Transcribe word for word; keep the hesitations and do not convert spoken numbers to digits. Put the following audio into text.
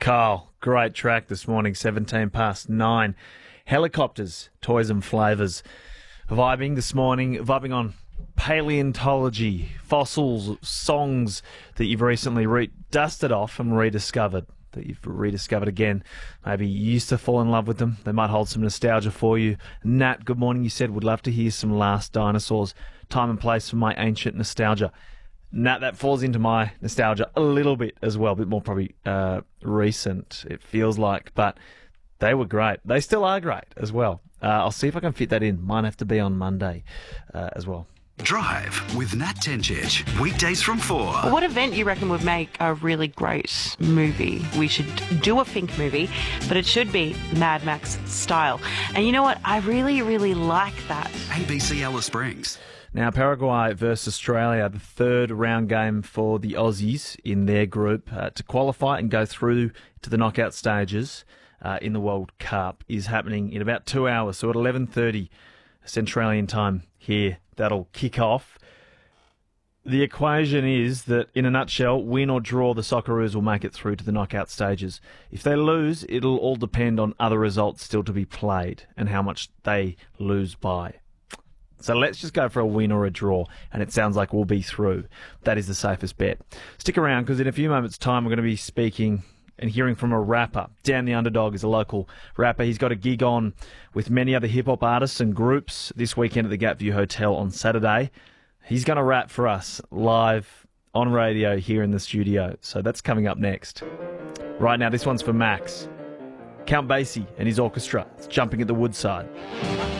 Carl, great track this morning, seventeen past nine. Helicopters, Toys and Flavours. Vibing this morning, vibing on paleontology, fossils, songs that you've recently re- dusted off and rediscovered, that you've rediscovered again. Maybe you used to fall in love with them. They might hold some nostalgia for you. Nat, good morning. You said, would love to hear some Last Dinosaurs. Time and place for my ancient nostalgia. Nat, that falls into my nostalgia a little bit as well, a bit more probably uh, recent, it feels like, but they were great. They still are great as well. Uh, I'll see if I can fit that in. Might have to be on Monday uh, as well. Drive with Nat Tencic, weekdays from four. What event you reckon would make a really great movie? We should do a Fink movie, but it should be Mad Max style. And you know what? I really, really like that. A B C Alice Springs. Now, Paraguay versus Australia, the third round game for the Aussies in their group uh, to qualify and go through to the knockout stages uh, in the World Cup is happening in about two hours. So at eleven thirty Centralian time here, that'll kick off. The equation is that, in a nutshell, win or draw, the Socceroos will make it through to the knockout stages. If they lose, it'll all depend on other results still to be played and how much they lose by. So let's just go for a win or a draw, and it sounds like we'll be through. That is the safest bet. Stick around, because in a few moments' time, we're going to be speaking and hearing from a rapper. Dan the Underdog is a local rapper. He's got a gig on with many other hip-hop artists and groups this weekend at the Gapview Hotel on Saturday. He's going to rap for us live on radio here in the studio. So that's coming up next. Right now, this one's for Max. Count Basie and his orchestra. It's Jumping at the Woodside.